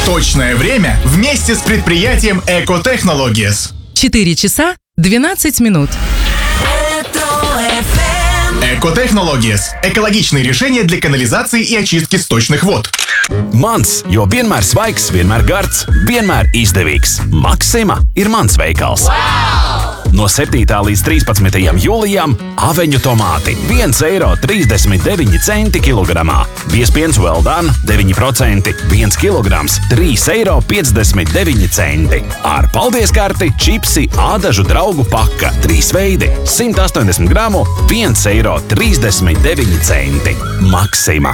Точное время вместе с предприятием Экотехнологиес. 4 часа 12 минут. Экотехнологиес – экологичные решения для канализации и очистки сточных вод. Mans, jo vienmēr svaigs, vienmēr gards, vienmēr izdevīgs. Maxima ir mans veikals. Wow! No 7. līdz 13. jūlijam aveņu tomāti 1,39 eiro kilogramā. Biezpiens Well-Done 9%, 1 kilograms 3,59 eiro. Ar paldies karti čipsi ādažu draugu paka 3 veidi 180 gramu 1,39 eiro. Maxima.